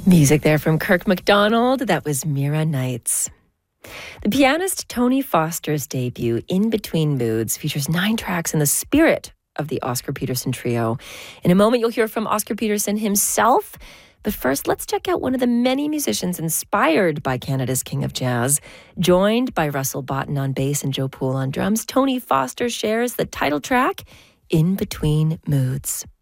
Music there from Kirk MacDonald. That was Mira Nights. The pianist Tony Foster's debut, In Between Moods, features 9 tracks in the spirit of the Oscar Peterson Trio. In a moment, you'll hear from Oscar Peterson himself. But first, let's check out one of the many musicians inspired by Canada's King of Jazz. Joined by Russell Botten on bass and Joe Poole on drums, Tony Foster shares the title track, In Between Moods.